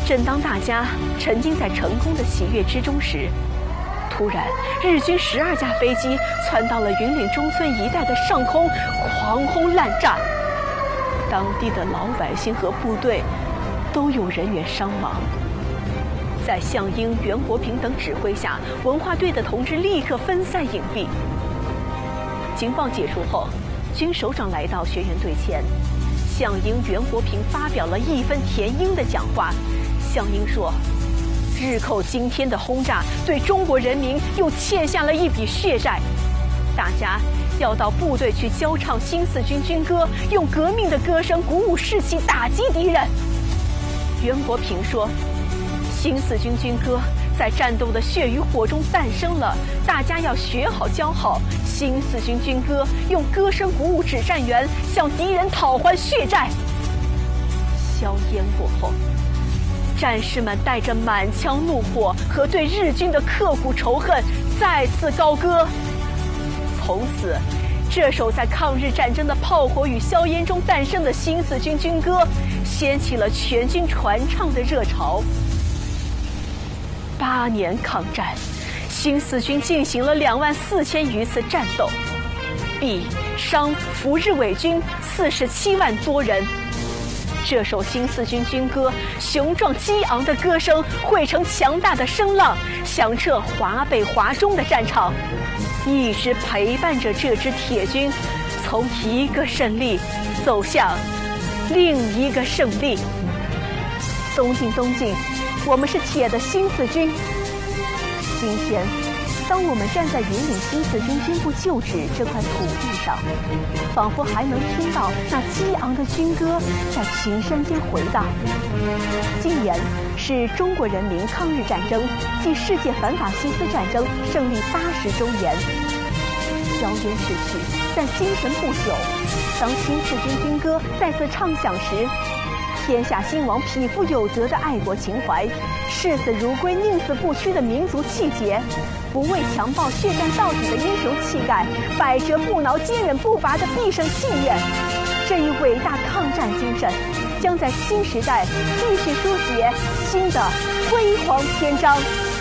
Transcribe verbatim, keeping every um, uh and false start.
正当大家沉浸在成功的喜悦之中时，突然，日军十二架飞机窜到了云岭中村一带的上空，狂轰滥炸，当地的老百姓和部队都有人员伤亡。在项英、袁国平等指挥下，文化队的同志立刻分散隐蔽。情报解除后，军首长来到学员队前，项英、袁国平发表了义愤填膺的讲话。项英说：“日寇今天的轰炸对中国人民又欠下了一笔血债，大家要到部队去教唱新四军军歌，用革命的歌声鼓舞士气，打击敌人。”袁国平说：“新四军军歌在战斗的血与火中诞生了，大家要学好教好新四军军歌，用歌声鼓舞指战员，向敌人讨还血债。”硝烟过后，战士们带着满腔怒火和对日军的刻骨仇恨再次高歌。从此，这首在抗日战争的炮火与硝烟中诞生的新四军军歌，掀起了全军传唱的热潮。八年抗战，新四军进行了两万四千余次战斗，毙伤俘日伪军四十七万多人。这首新四军军歌，雄壮激昂的歌声汇成强大的声浪，响彻华北华中的战场，一直陪伴着这支铁军，从一个胜利走向另一个胜利。东进东进，我们是铁的新四军。今天，当我们站在云岭新四军军部旧址这块土地上，仿佛还能听到那激昂的军歌在群山间回荡。今年是中国人民抗日战争暨世界反法西斯战争胜利八十周年。硝烟逝去，但精神不朽。当新四军军歌再次唱响时，天下兴亡匹夫有责的爱国情怀，视死如归宁死不屈的民族气节，不畏强暴血战到底的英雄气概，百折不挠坚韧不拔的必胜信念，这一伟大抗战精神将在新时代继续书写新的辉煌篇章。